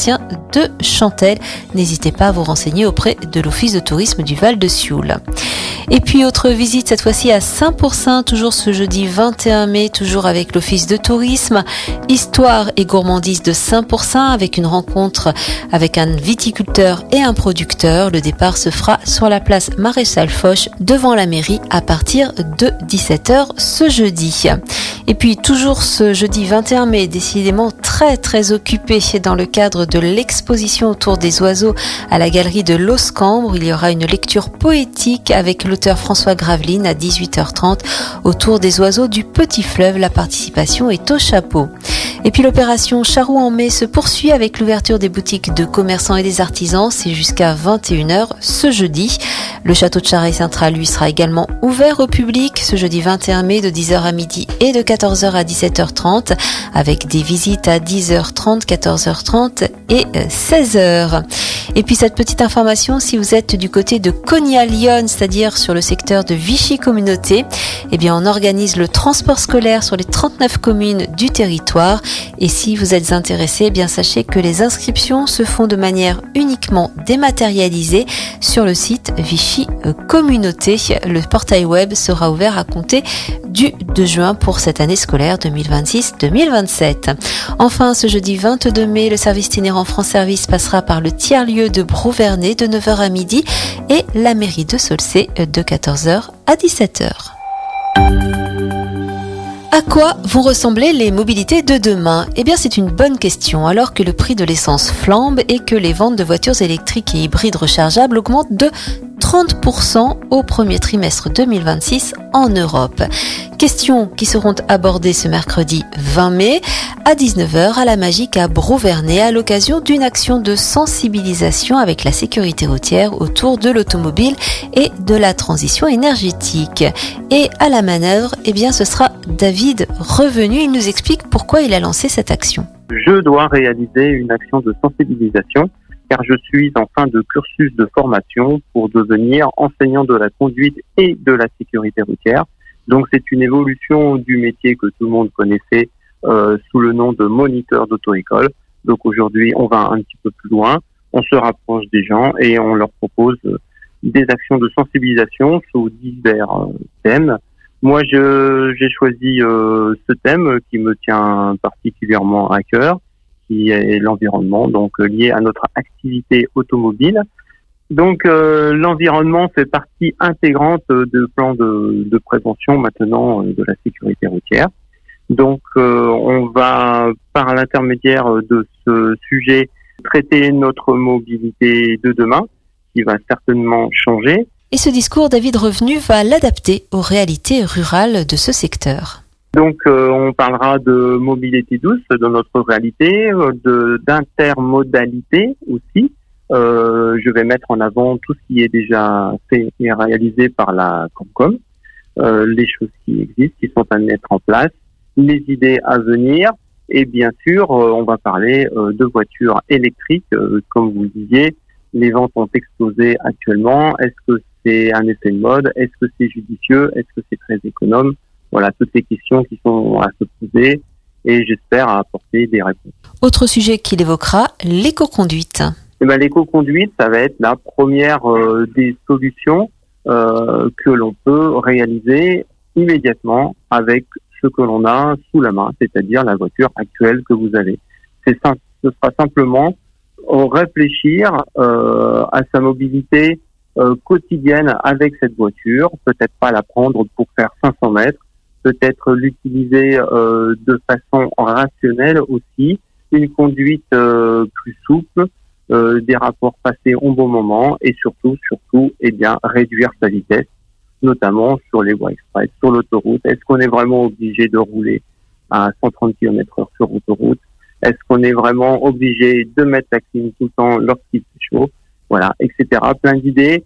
d'entretien de Chantelle. N'hésitez pas à vous renseigner auprès de l'Office de tourisme du Val de Sioule. Et puis autre visite cette fois-ci à Saint-Pourçain, toujours ce jeudi 21 mai, toujours avec l'Office de tourisme. Histoire et gourmandise de Saint-Pourçain avec une rencontre avec un viticulteur et un producteur. Le départ se fera sur la place Maréchal Foch devant la mairie à partir de 17h ce jeudi. Et puis toujours ce jeudi 21 mai, décidément très occupé dans le cadre de l'exposition autour des oiseaux à la galerie de Loscambre. Il y aura une lecture poétique avec l'auteur François Graveline à 18h30 autour des oiseaux du Petit Fleuve. La participation est au chapeau. Et puis l'opération Charroux en mai se poursuit avec l'ouverture des boutiques de commerçants et des artisans. C'est jusqu'à 21h ce jeudi. Le château de Charey-Saint-Tral, lui, sera également ouvert au public ce jeudi 21 mai de 10h à midi et de 14h à 17h30 avec des visites à 10h30, 14h30 et 16h. Et puis cette petite information, si vous êtes du côté de Cognac-Lyon, c'est-à-dire sur le secteur de Vichy-Communauté, eh bien on organise le transport scolaire sur les 39 communes du territoire. Et si vous êtes intéressé, eh bien sachez que les inscriptions se font de manière uniquement dématérialisée sur le site Vichy Communauté. Le portail web sera ouvert à compter du 2 juin pour cette année scolaire 2026-2027. Enfin, ce jeudi 22 mai, le service itinérant France Service passera par le tiers-lieu de Brouvernet de 9h à midi et la mairie de Saulcé de 14h à 17h. À quoi vont ressembler les mobilités de demain ? Eh bien, c'est une bonne question. Alors que le prix de l'essence flambe et que les ventes de voitures électriques et hybrides rechargeables augmentent de 30% au premier trimestre 2026 en Europe. Questions qui seront abordées ce mercredi 20 mai à 19h à la Magique à Brouvernet à l'occasion d'une action de sensibilisation avec la sécurité routière autour de l'automobile et de la transition énergétique. Et à la manœuvre, eh bien, ce sera David Revenu. Il nous explique pourquoi il a lancé cette action. Je dois réaliser une action de sensibilisation car je suis en fin de cursus de formation pour devenir enseignant de la conduite et de la sécurité routière. Donc c'est une évolution du métier que tout le monde connaissait sous le nom de moniteur d'auto-école. Donc aujourd'hui, on va un petit peu plus loin, on se rapproche des gens et on leur propose des actions de sensibilisation sous divers thèmes. Moi, j'ai choisi ce thème qui me tient particulièrement à cœur, qui est l'environnement, donc lié à notre activité automobile. Donc l'environnement fait partie intégrante de plans de prévention maintenant de la sécurité routière. Donc on va, par l'intermédiaire de ce sujet, traiter notre mobilité de demain, qui va certainement changer. Et ce discours, David Revenu va l'adapter aux réalités rurales de ce secteur. Donc on parlera de mobilité douce dans notre réalité, d'intermodalité aussi. Je vais mettre en avant tout ce qui est déjà fait et réalisé par la Comcom, les choses qui existent, qui sont à mettre en place, les idées à venir, et bien sûr, on va parler de voitures électriques. Comme vous le disiez, les ventes ont explosé actuellement. Est-ce que c'est un effet de mode ? Est-ce que c'est judicieux ? Est-ce que c'est très économe ? Voilà, toutes les questions qui sont à se poser et j'espère apporter des réponses. Autre sujet qu'il évoquera, l'éco-conduite. L'éco-conduite, ça va être la première des solutions que l'on peut réaliser immédiatement avec ce que l'on a sous la main, c'est-à-dire la voiture actuelle que vous avez. Ce sera simplement réfléchir à sa mobilité quotidienne avec cette voiture, peut-être pas la prendre pour faire 500 mètres, peut-être l'utiliser de façon rationnelle aussi, une conduite plus souple, des rapports passés au bon moment et surtout, eh bien, réduire sa vitesse, notamment sur les voies express, sur l'autoroute. Est-ce qu'on est vraiment obligé de rouler à 130 km/h sur autoroute? Est-ce qu'on est vraiment obligé de mettre la clim tout le temps lorsqu'il fait chaud? Voilà, etc. Plein d'idées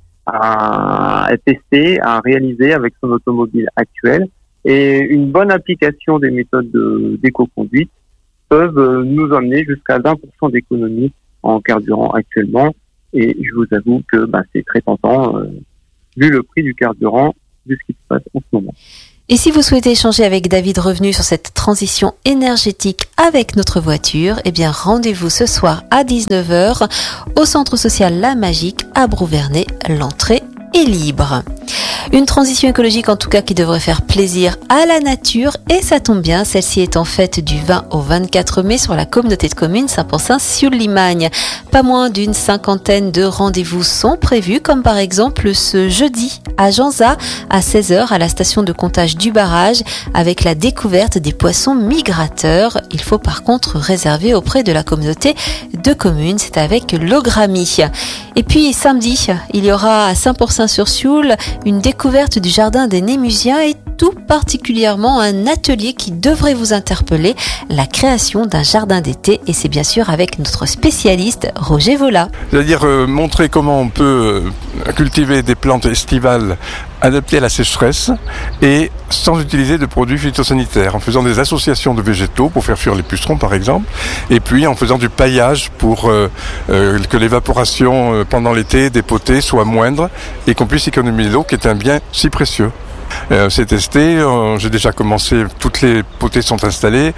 à tester, à réaliser avec son automobile actuelle. Et une bonne application des méthodes d'éco-conduite peuvent nous emmener jusqu'à 20% d'économie en carburant actuellement. Et je vous avoue que c'est très tentant vu le prix du carburant, vu ce qui se passe en ce moment. Et si vous souhaitez échanger avec David Revenu sur cette transition énergétique avec notre voiture, eh bien rendez-vous ce soir à 19h au Centre social La Magique à Brouvernay. L'entrée est libre. Une transition écologique en tout cas qui devrait faire plaisir à la nature et ça tombe bien, celle-ci est en fête du 20 au 24 mai sur la communauté de communes Saint-Pourçain-Sioule-Limagne. Pas moins d'une 50aine de rendez-vous sont prévus comme par exemple ce jeudi à Janza à 16h à la station de comptage du barrage avec la découverte des poissons migrateurs. Il faut par contre réserver auprès de la communauté de communes, c'est avec l'Ogramie. Et puis samedi, il y aura à Saint-Pourçain-sur-Sioule une découverte du jardin des Némusiens et tout particulièrement un atelier qui devrait vous interpeller, la création d'un jardin d'été et c'est bien sûr avec notre spécialiste Roger Vola. C'est-à-dire montrer comment on peut cultiver des plantes estivales adaptées à la sécheresse et sans utiliser de produits phytosanitaires, en faisant des associations de végétaux pour faire fuir les pucerons par exemple, et puis en faisant du paillage pour que l'évaporation pendant l'été des potées soit moindre et qu'on puisse économiser l'eau qui est un bien si précieux. C'est testé, j'ai déjà commencé, toutes les potées sont installées,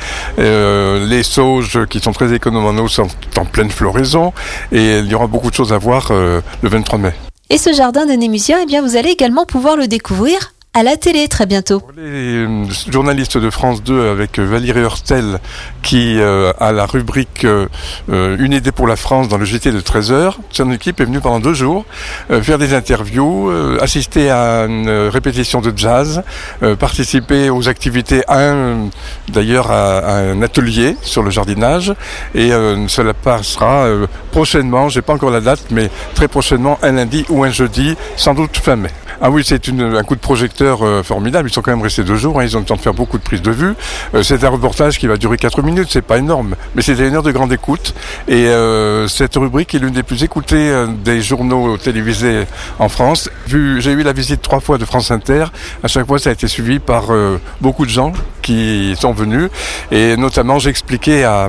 les sauges qui sont très économes en eau sont en pleine floraison et il y aura beaucoup de choses à voir le 23 mai. Et ce jardin des Némusiens, eh bien vous allez également pouvoir le découvrir à la télé très bientôt. Pour les journalistes de France 2 avec Valérie Herstel qui a la rubrique Une idée pour la France dans le JT de 13h. Son équipe est venue pendant 2 jours faire des interviews, assister à une répétition de jazz, participer aux activités, d'ailleurs à un atelier sur le jardinage et cela passera prochainement, j'ai pas encore la date, mais très prochainement un lundi ou un jeudi, sans doute fin mai. Ah oui, c'est un coup de projecteur formidable. Ils sont quand même restés 2 jours. Ils ont le temps de faire beaucoup de prises de vue. C'est un reportage qui va durer 4 minutes. C'est pas énorme, mais c'était 1 heure de grande écoute. Et cette rubrique est l'une des plus écoutées des journaux télévisés en France. J'ai eu la visite 3 fois de France Inter. À chaque fois, ça a été suivi par beaucoup de gens qui sont venus. Et notamment, j'expliquais à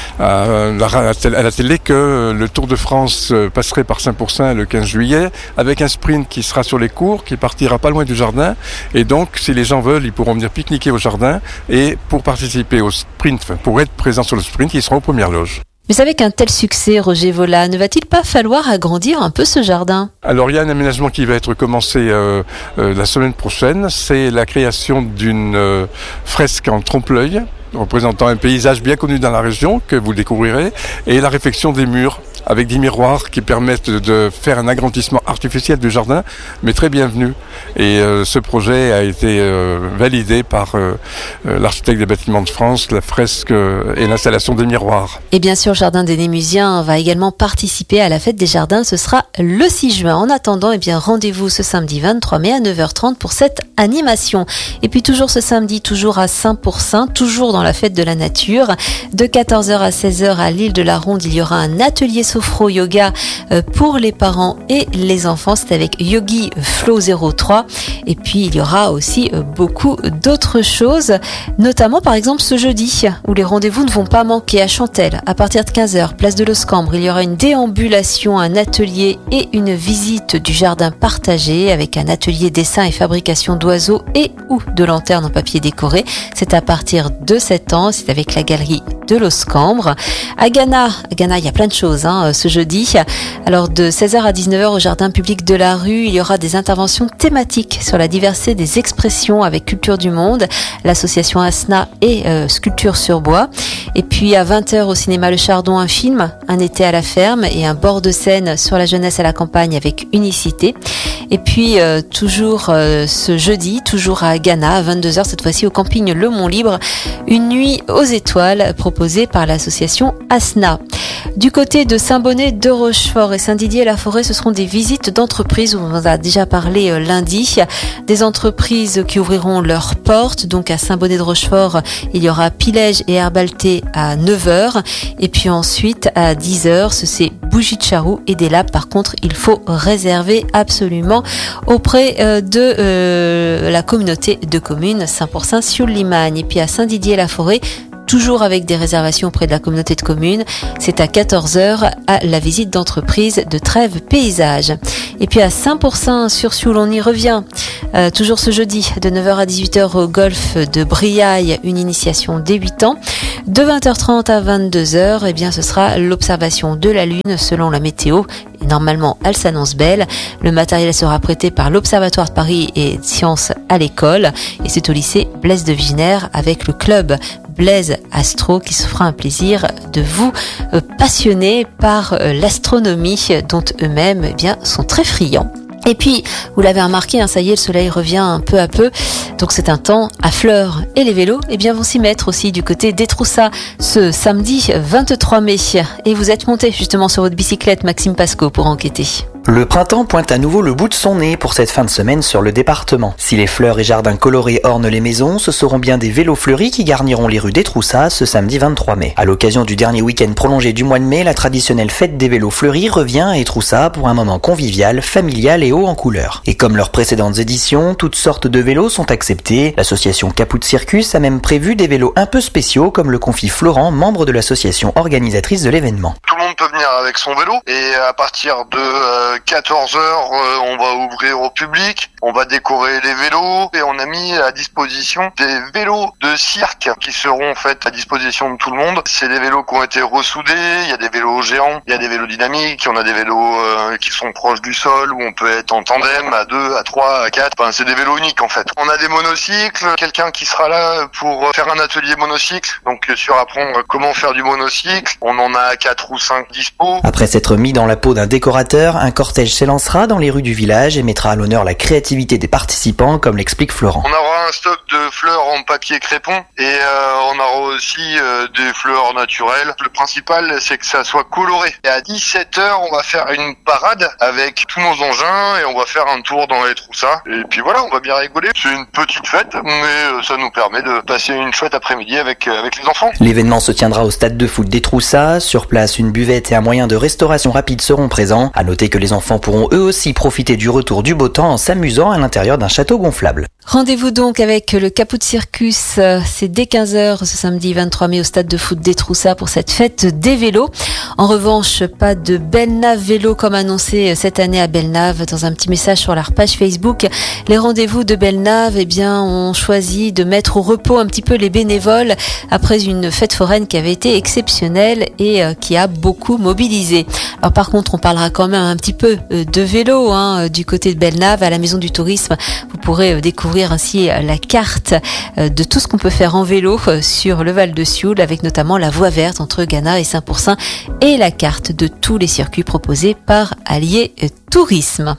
la télé que le Tour de France passerait par Saint-Pourçain le 15 juillet avec un sprint qui sera sur les cours, qui partira pas loin du jardin et donc si les gens veulent ils pourront venir pique-niquer au jardin et pour participer au sprint, pour être présents sur le sprint, ils seront aux premières loges. Mais avec un tel succès, Roger Vola, ne va-t-il pas falloir agrandir un peu ce jardin ? Alors il y a un aménagement qui va être commencé la semaine prochaine, c'est la création d'une fresque en trompe-l'œil représentant un paysage bien connu dans la région que vous découvrirez et la réfection des murs avec des miroirs qui permettent de faire un agrandissement artificiel du jardin, mais très bienvenu. Et ce projet a été validé par l'architecte des bâtiments de France, la fresque et l'installation des miroirs. Et bien sûr, le Jardin des Némusiens va également participer à la fête des jardins. Ce sera le 6 juin. En attendant, eh bien, rendez-vous ce samedi 23 mai à 9h30 pour cette animation. Et puis toujours ce samedi, toujours à Saint-Pourçain, toujours dans la fête de la nature. De 14h à 16h à l'île de la Ronde, il y aura un atelier sophro yoga pour les parents et les enfants. C'est avec Yogi Flow 03. Et puis il y aura aussi beaucoup d'autres choses, notamment par exemple ce jeudi où les rendez-vous ne vont pas manquer à Chantelle. À partir de 15h, place de l'Oscambre, il y aura une déambulation, un atelier et une visite du jardin partagé avec un atelier dessin et fabrication d'oiseaux et ou de lanternes en papier décoré. C'est à partir de 7 ans, c'est avec la galerie de l'Oscambre. À Ghana, il y a plein de choses ce jeudi. Alors de 16h à 19h au jardin public de la rue, il y aura des interventions thématiques sur la diversité des expressions avec Culture du Monde, l'association ASNA et Sculpture sur bois. Et puis à 20h au cinéma Le Chardon, un film, Un été à la ferme et un bord de Seine sur la jeunesse à la campagne avec Unicité. Et puis toujours ce jeudi, toujours à Ghana, à 22h, cette fois-ci au camping Le Mont Libre, une nuit aux étoiles proposée par l'association ASNA. Du côté de Saint-Bonnet de Rochefort et Saint-Didier-la-Forêt, ce seront des visites d'entreprises, on en a déjà parlé lundi, des entreprises qui ouvriront leurs portes. Donc à Saint-Bonnet de Rochefort, il y aura Pilège et Herbalté à 9h. Et puis ensuite à 10h, c'est Bougie de Charroux et des labs. Par contre, il faut réserver absolument auprès de la communauté de communes Saint-Pourçain-Sioule-Limagne. Et puis à Saint-Didier-la-Forêt, toujours avec des réservations auprès de la communauté de communes. C'est à 14h à la visite d'entreprise de Trèves Paysage. Et puis à Saint-Pourçain-sur-Sioule, on y revient. Toujours ce jeudi, de 9h à 18h au golf de Briaille, une initiation dès 8 ans. De 20h30 à 22h, eh bien, ce sera l'observation de la Lune selon la météo. Et normalement, elle s'annonce belle. Le matériel sera prêté par l'Observatoire de Paris et Sciences à l'école. Et c'est au lycée Blaise de Vigenère avec le club Blaise Astro qui se fera un plaisir de vous passionner par l'astronomie dont eux-mêmes, eh bien, sont très friands. Et puis, vous l'avez remarqué, ça y est, le soleil revient peu à peu. Donc c'est un temps à fleurs. Et les vélos, eh bien, vont s'y mettre aussi du côté d'Étroussat ce samedi 23 mai. Et vous êtes monté justement sur votre bicyclette, Maxime Pasco, pour enquêter. Le printemps pointe à nouveau le bout de son nez pour cette fin de semaine sur le département. Si les fleurs et jardins colorés ornent les maisons, ce seront bien des vélos fleuris qui garniront les rues d'Étroussat ce samedi 23 mai. À l'occasion du dernier week-end prolongé du mois de mai, la traditionnelle fête des vélos fleuris revient à Étroussat pour un moment convivial, familial et haut en couleurs. Et comme leurs précédentes éditions, toutes sortes de vélos sont acceptés. L'association Caput Circus a même prévu des vélos un peu spéciaux, comme le confie Florent, membre de l'association organisatrice de l'événement. Tout le monde peut venir avec son vélo et à partir de 14h, on va ouvrir au public, on va décorer les vélos et on a mis à disposition des vélos de cirque qui seront en fait à disposition de tout le monde. C'est des vélos qui ont été ressoudés, il y a des vélos géants, il y a des vélos dynamiques, on a des vélos qui sont proches du sol où on peut être en tandem à 2, à 3, à 4. Enfin, c'est des vélos uniques en fait. On a des monocycles, quelqu'un qui sera là pour faire un atelier monocycle, donc sur apprendre comment faire du monocycle. On en a 4 ou 5 dispo. Après s'être mis dans la peau d'un décorateur, un cortège s'élancera dans les rues du village et mettra à l'honneur la créativité des participants, comme l'explique Florent. On aura un stock de fleurs en papier crépon et on aura aussi des fleurs naturelles. Le principal, c'est que ça soit coloré. Et à 17h, on va faire une parade avec tous nos engins et on va faire un tour dans Étroussat. Et puis voilà, on va bien rigoler. C'est une petite fête, mais ça nous permet de passer une chouette après-midi avec les enfants. L'événement se tiendra au stade de foot d'Étroussat. Sur place, une buvette et un moyen de restauration rapide seront présents. À noter que les enfants pourront eux aussi profiter du retour du beau temps en s'amusant à l'intérieur d'un château gonflable. Rendez-vous donc avec le Caput Circus, c'est dès 15h ce samedi 23 mai au stade de foot d'Étroussat pour cette fête des vélos. En revanche, pas de Bellenave vélo comme annoncé cette année à Bellenave. Dans un petit message sur leur page Facebook, les rendez-vous de Bellenave, eh bien, ont choisi de mettre au repos un petit peu les bénévoles après une fête foraine qui avait été exceptionnelle et qui a beaucoup mobilisé. Alors par contre, on parlera quand même un petit peu de vélo du côté de Bellenave. À la Maison du Tourisme, vous pourrez découvrir ainsi la carte de tout ce qu'on peut faire en vélo sur le Val de Sioule, avec notamment la voie verte entre Gannat et Saint-Pourçain et la carte de tous les circuits proposés par Allier Tourisme.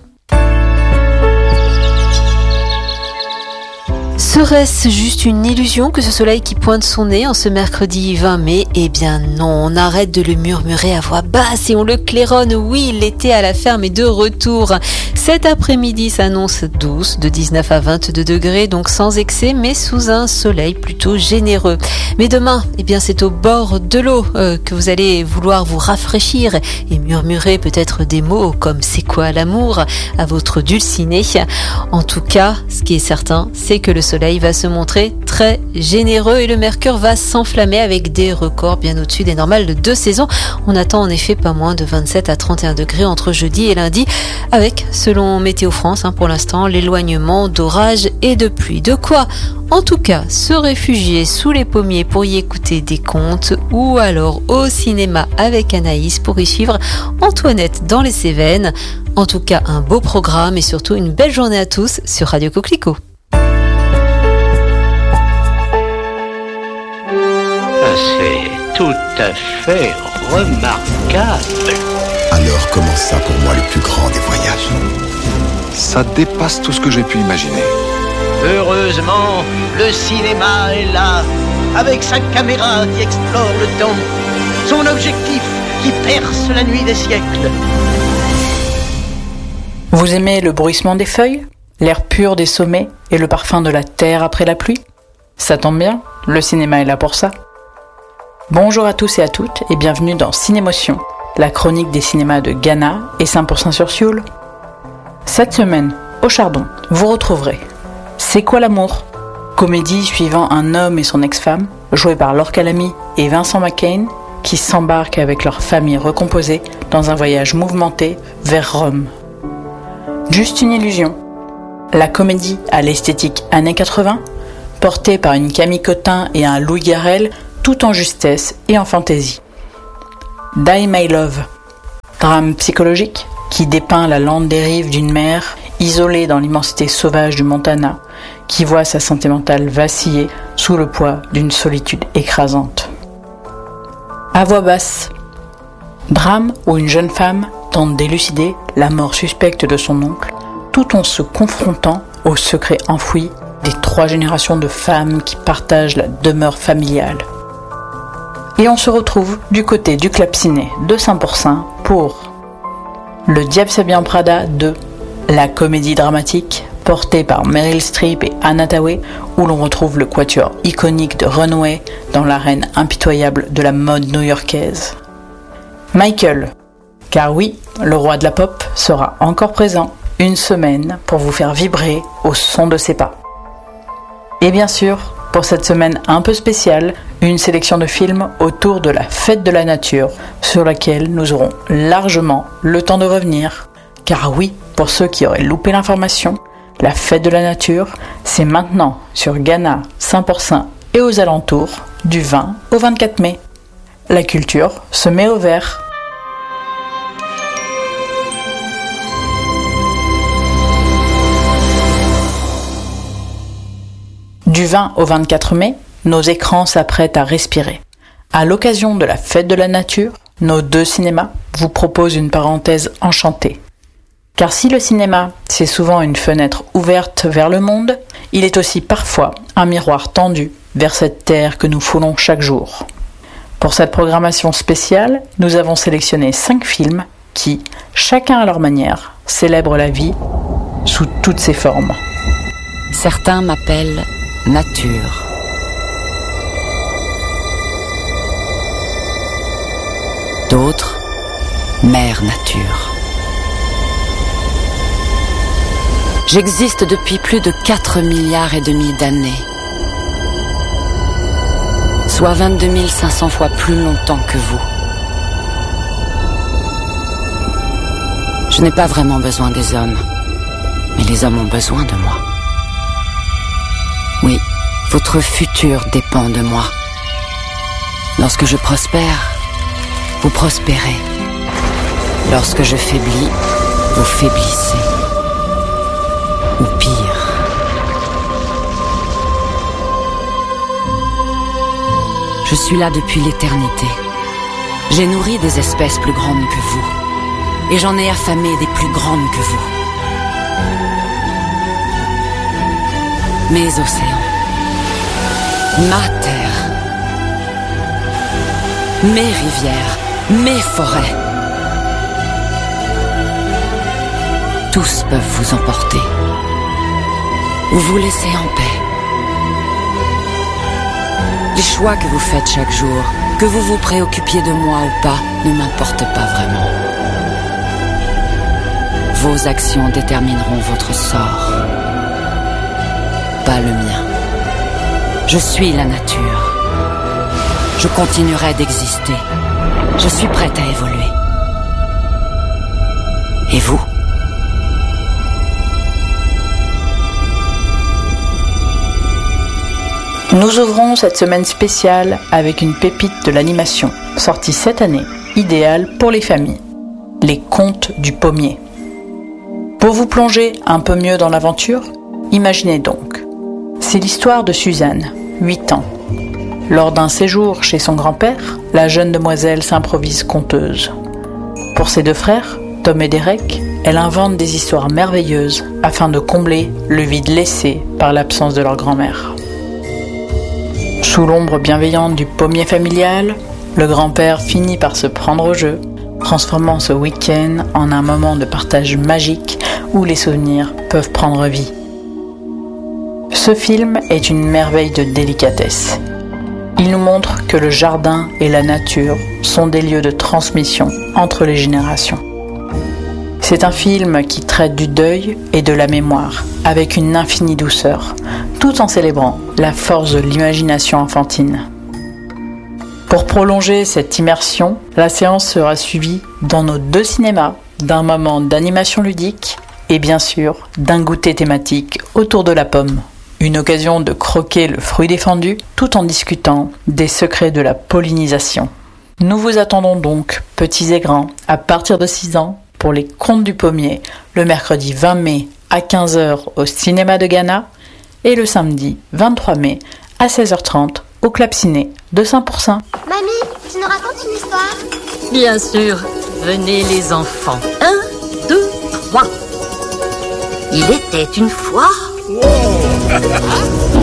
Serait-ce juste une illusion que ce soleil qui pointe son nez en ce mercredi 20 mai ? Eh bien non, on arrête de le murmurer à voix basse et on le claironne. Oui, l'été à la ferme est de retour. Cet après-midi s'annonce douce, de 19 à 22 degrés, donc sans excès, mais sous un soleil plutôt généreux. Mais demain, eh bien c'est au bord de l'eau que vous allez vouloir vous rafraîchir et murmurer peut-être des mots comme « c'est quoi l'amour ?» à votre dulciné. En tout cas, ce qui est certain, c'est que le soleil va se montrer très généreux et le mercure va s'enflammer avec des records bien au-dessus des normales de 2 saisons. On attend en effet pas moins de 27 à 31 degrés entre jeudi et lundi avec, selon Météo France, pour l'instant, l'éloignement d'orages et de pluie. De quoi, en tout cas, se réfugier sous les pommiers pour y écouter des contes ou alors au cinéma avec Anaïs pour y suivre Antoinette dans les Cévennes. En tout cas, un beau programme et surtout une belle journée à tous sur Radio Coquelicot. C'est tout à fait remarquable. Alors commença pour moi le plus grand des voyages. Ça dépasse tout ce que j'ai pu imaginer. Heureusement, le cinéma est là, avec sa caméra qui explore le temps, son objectif qui perce la nuit des siècles. Vous aimez le bruissement des feuilles, l'air pur des sommets et le parfum de la terre après la pluie ? Ça tombe bien, le cinéma est là pour ça. Bonjour à tous et à toutes et bienvenue dans Cinémotion, la chronique des cinémas de Gannat et Saint-Pourçain-sur-Sioule. Cette semaine, au Chardon, vous retrouverez C'est quoi l'amour ? Comédie suivant un homme et son ex-femme, joués par Laure Calamy et Vincent McCain, qui s'embarquent avec leur famille recomposée dans un voyage mouvementé vers Rome. Juste une illusion. La comédie à l'esthétique années 80, portée par une Camille Cottin et un Louis Garrel, tout en justesse et en fantaisie. Die My Love, drame psychologique qui dépeint la lente dérive d'une mère isolée dans l'immensité sauvage du Montana, qui voit sa santé mentale vaciller sous le poids d'une solitude écrasante. À voix basse, drame où une jeune femme tente d'élucider la mort suspecte de son oncle, tout en se confrontant aux secrets enfouis des 3 générations de femmes qui partagent la demeure familiale. Et on se retrouve du côté du clapsiné de Saint-Pourçain pour Le Diable s'habille en Prada 2, la comédie dramatique portée par Meryl Streep et Anne Hathaway, où l'on retrouve le quatuor iconique de Runway dans l'arène impitoyable de la mode new-yorkaise. Michael, car oui, le roi de la pop sera encore présent une semaine pour vous faire vibrer au son de ses pas. Et bien sûr, pour cette semaine un peu spéciale, une sélection de films autour de la fête de la nature, sur laquelle nous aurons largement le temps de revenir. Car oui, pour ceux qui auraient loupé l'information, la fête de la nature, c'est maintenant sur Ghana, Saint-Pourçain et aux alentours du 20 au 24 mai. La culture se met au vert. Du 20 au 24 mai, nos écrans s'apprêtent à respirer. À l'occasion de la fête de la nature, nos 2 cinémas vous proposent une parenthèse enchantée. Car si le cinéma, c'est souvent une fenêtre ouverte vers le monde, il est aussi parfois un miroir tendu vers cette terre que nous foulons chaque jour. Pour cette programmation spéciale, nous avons sélectionné 5 films qui, chacun à leur manière, célèbrent la vie sous toutes ses formes. Certains m'appellent nature. D'autres, mère nature. J'existe depuis plus de 4,5 milliards d'années, soit 22 500 fois plus longtemps que vous. Je n'ai pas vraiment besoin des hommes, mais les hommes ont besoin de moi. Oui, votre futur dépend de moi. Lorsque je prospère, vous prospérez. Lorsque je faiblis, vous faiblissez. Ou pire. Je suis là depuis l'éternité. J'ai nourri des espèces plus grandes que vous. Et j'en ai affamé des plus grandes que vous. Mes océans. Ma terre. Mes rivières. Mes forêts. Tous peuvent vous emporter. Ou vous laisser en paix. Les choix que vous faites chaque jour, que vous vous préoccupiez de moi ou pas, ne m'importent pas vraiment. Vos actions détermineront votre sort, pas le mien. Je suis la nature. Je continuerai d'exister. Je suis prête à évoluer. Et vous ? Nous ouvrons cette semaine spéciale avec une pépite de l'animation, sortie cette année, idéale pour les familles. Les Contes du Pommier. Pour vous plonger un peu mieux dans l'aventure, imaginez donc. C'est l'histoire de Suzanne, 8 ans. Lors d'un séjour chez son grand-père, la jeune demoiselle s'improvise conteuse. Pour ses 2 frères, Tom et Derek, elle invente des histoires merveilleuses afin de combler le vide laissé par l'absence de leur grand-mère. Sous l'ombre bienveillante du pommier familial, le grand-père finit par se prendre au jeu, transformant ce week-end en un moment de partage magique où les souvenirs peuvent prendre vie. Ce film est une merveille de délicatesse. Il nous montre que le jardin et la nature sont des lieux de transmission entre les générations. C'est un film qui traite du deuil et de la mémoire avec une infinie douceur, tout en célébrant la force de l'imagination enfantine. Pour prolonger cette immersion, la séance sera suivie dans nos 2 cinémas d'un moment d'animation ludique et bien sûr d'un goûter thématique autour de la pomme. Une occasion de croquer le fruit défendu tout en discutant des secrets de la pollinisation. Nous vous attendons donc, petits et grands, à partir de 6 ans, pour les Contes du Pommier, le mercredi 20 mai à 15h au cinéma de Ghana et le samedi 23 mai à 16h30 au Club Ciné de Saint-Pourçain. Mamie, tu nous racontes une histoire? Bien sûr, venez les enfants. 1, 2, 3. Il était une fois...